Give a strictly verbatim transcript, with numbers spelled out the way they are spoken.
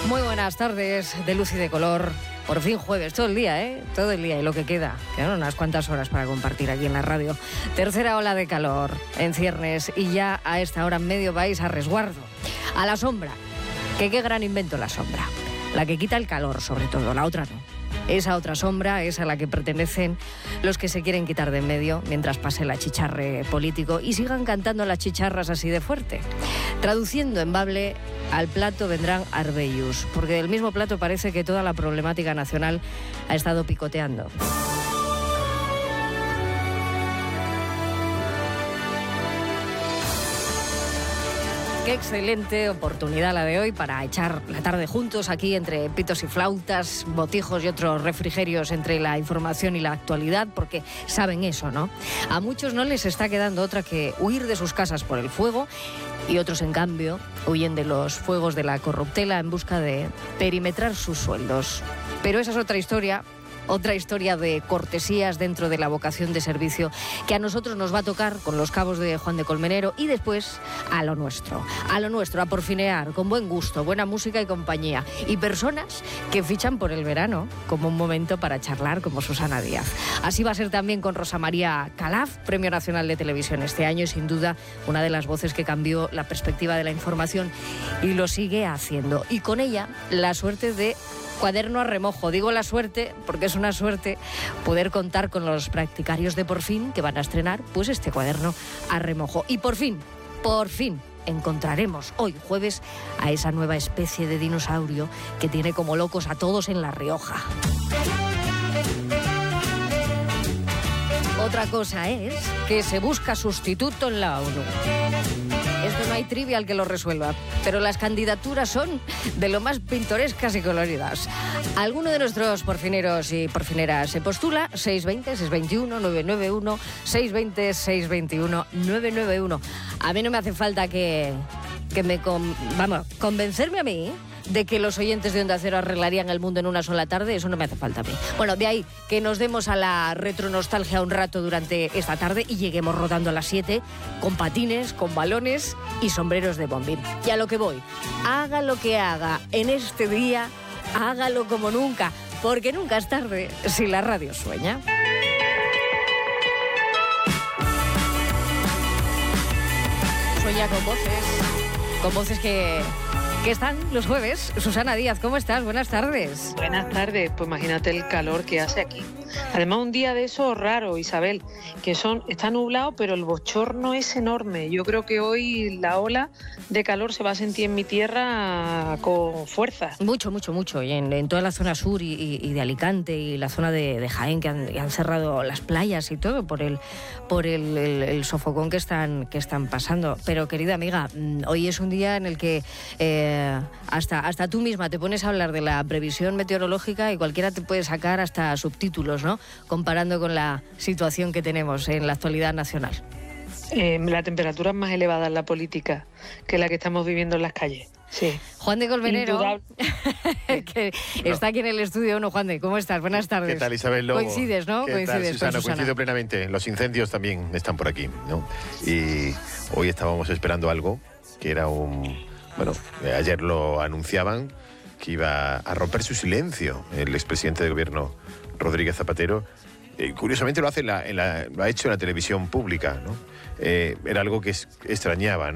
Muy buenas tardes de luz y de color. Por fin jueves, todo el día, ¿eh? Todo el día y lo que queda. Quedan unas cuantas horas para compartir aquí en la radio. Tercera ola de calor en ciernes y ya a esta hora en medio país a resguardo. A la sombra. Que qué gran invento la sombra. La que quita el calor, sobre todo. La otra no. Esa otra sombra es a la que pertenecen los que se quieren quitar de en medio mientras pase el achicharre político y sigan cantando las chicharras así de fuerte. Traduciendo en bable, al plato vendrán arbellos, porque del mismo plato parece que toda la problemática nacional ha estado picoteando. Qué excelente oportunidad la de hoy para echar la tarde juntos aquí entre pitos y flautas, botijos y otros refrigerios entre la información y la actualidad, porque saben eso, ¿no? A muchos no les está quedando otra que huir de sus casas por el fuego y otros, en cambio, huyen de los fuegos de la corruptela en busca de perimetrar sus sueldos. Pero esa es otra historia. Otra historia de cortesías dentro de la vocación de servicio que a nosotros nos va a tocar con los cabos de Juan de Colmenero y después a lo nuestro, a lo nuestro, a porfinear, con buen gusto, buena música y compañía. Y personas que fichan por el verano como un momento para charlar, como Susana Díaz. Así va a ser también con Rosa María Calaf, Premio Nacional de Televisión este año, y sin duda una de las voces que cambió la perspectiva de la información y lo sigue haciendo. Y con ella la suerte de cuaderno a remojo. Digo la suerte porque es una suerte poder contar con los practicarios de Por Fin que van a estrenar pues este cuaderno a remojo. Y por fin, por fin encontraremos hoy jueves a esa nueva especie de dinosaurio que tiene como locos a todos en La Rioja. Otra cosa es que se busca sustituto en la ONU. Esto no hay trivial que lo resuelva, pero las candidaturas son de lo más pintorescas y coloridas. Alguno de nuestros porfineros y porfineras se postula. seis veinte, seis veintiuno, nueve nueve uno, seis veinte, seis veintiuno, nueve nueve uno. A mí no me hace falta que, que me... Con, vamos, convencerme a mí de que los oyentes de Onda Cero arreglarían el mundo en una sola tarde, eso no me hace falta a mí. Bueno, de ahí que nos demos a la retronostalgia un rato durante esta tarde y lleguemos rodando a las siete con patines, con balones y sombreros de bombín. Y a lo que voy, haga lo que haga en este día, hágalo como nunca, porque nunca es tarde si la radio sueña. Sueña con voces, con voces que... ¿Qué están los jueves? Susana Díaz, ¿cómo estás? Buenas tardes. Buenas tardes, pues imagínate el calor que hace aquí. Además, un día de esos raros, Isabel, que son está nublado, pero el bochorno es enorme. Yo creo que hoy la ola de calor se va a sentir en mi tierra con fuerza. Mucho, mucho, mucho. Y en, en toda la zona sur y, y, y de Alicante y la zona de, de Jaén, que han, que han cerrado las playas y todo por el por el, el, el sofocón que están, que están pasando. Pero, querida amiga, hoy es un día en el que... Eh, Hasta, hasta tú misma te pones a hablar de la previsión meteorológica y cualquiera te puede sacar hasta subtítulos, ¿no? Comparando con la situación que tenemos en la actualidad nacional. Eh, la temperatura es más elevada en la política que la que estamos viviendo en las calles. Sí. Juan de Colmenero, que no. está aquí en el estudio. Bueno, Juan de, ¿cómo estás? Buenas tardes. ¿Qué tal, Isabel Lobo? Coincides, ¿no? ¿Qué Coincides tal, Susana? con Susana. Coincido plenamente. Los incendios también están por aquí, ¿no? Y hoy estábamos esperando algo que era un... Bueno, ayer lo anunciaban que iba a romper su silencio el expresidente de gobierno Rodríguez Zapatero. Eh, curiosamente lo hace en la, en la, lo ha hecho en la televisión pública, ¿no? Eh, era algo que es, extrañaba, ¿no?